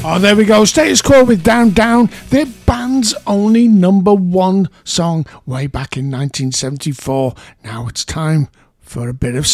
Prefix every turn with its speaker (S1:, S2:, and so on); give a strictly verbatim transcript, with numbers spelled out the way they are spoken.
S1: Oh, there we go. Status Quo with Down Down, their band's only number one song way back in nineteen seventy-four. Now it's time for a bit of